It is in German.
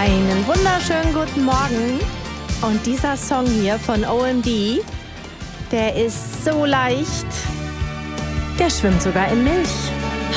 Einen wunderschönen guten Morgen. Und dieser Song hier von OMD, der ist so leicht, der schwimmt sogar in Milch.